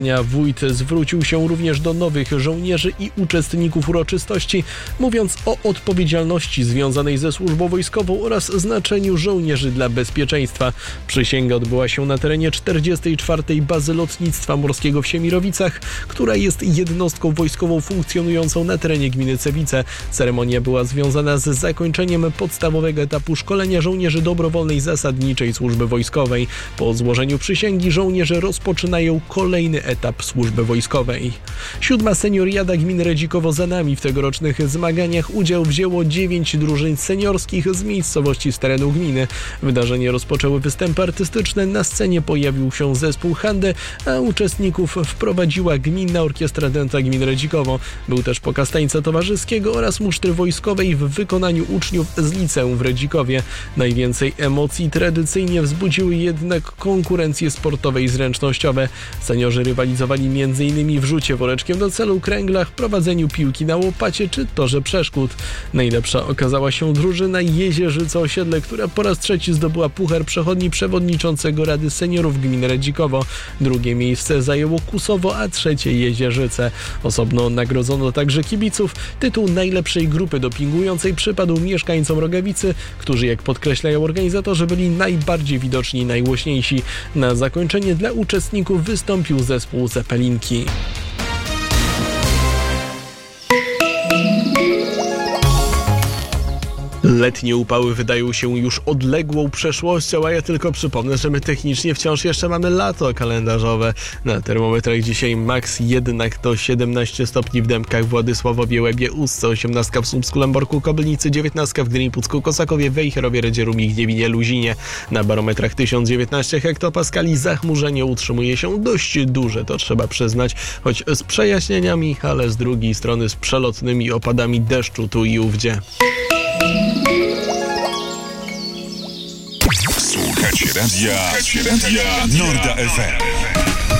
Wójt zwrócił się również do nowych żołnierzy i uczestników uroczystości, mówiąc o odpowiedzialności związanej ze służbą wojskową oraz znaczeniu żołnierzy dla bezpieczeństwa. Przysięga odbyła się na terenie 44. Bazy Lotnictwa Morskiego w Siemirowicach, która jest jednostką wojskową funkcjonującą na terenie gminy Cewice. Ceremonia była związana z zakończeniem podstawowego etapu szkolenia żołnierzy dobrowolnej zasadniczej służby wojskowej. Po złożeniu przysięgi żołnierze rozpoczynają kolejny etap służby wojskowej. 7. senioriada gminy Redzikowo za nami. W tegorocznych zmaganiach udział wzięło 9 drużyn seniorskich z miejscowości z terenu gminy. Wydarzenie rozpoczęły występy artystyczne. Na scenie pojawił się zespół Handy, a uczestników wprowadziła Gminna Orkiestra Dęta Gminy Redzikowo. Był też pokaz tańca towarzyskiego oraz musztry wojskowej w wykonaniu uczniów z liceum w Redzikowie. Najwięcej emocji tradycyjnie wzbudziły jednak konkurencje sportowe i zręcznościowe. Seniorzy rywalizowali m.in. w rzucie woreczkiem do celu, kręglach, prowadzeniu piłki na łopacie czy torze przeszkód. Najlepsza okazała się drużyna Jezierzyce Osiedle, która po raz trzeci zdobyła puchar przechodni przewodniczącego Rady Seniorów Gminy Redzikowo. Drugie miejsce zajęło Kusowo, a trzecie Jezierzyce. Osobno nagrodzono także kibiców. Tytuł najlepszej grupy dopingującej przypadł mieszkańcom Rogawicy, którzy, jak podkreślają organizatorzy, byli najbardziej widoczni i najgłośniejsi. Na zakończenie dla uczestników wystąpił zespół Zepelinki. Letnie upały wydają się już odległą przeszłością, a ja tylko przypomnę, że my technicznie wciąż jeszcze mamy lato kalendarzowe. Na termometrach dzisiaj maks jednak to 17 stopni w Dębkach, Władysławowie, Łebie, Ustce, 18 w Słupsku, Lęborku, Kobylnicy, 19 w Gdyni, Pucku, Kosakowie, Wejherowie, Redzieru, Gniewinie, Luzinie. Na barometrach 1019 hektopaskali. Zachmurzenie utrzymuje się dość duże, to trzeba przyznać, choć z przejaśnieniami, ale z drugiej strony z przelotnymi opadami deszczu tu i ówdzie. Słuchacie radia Norda FM.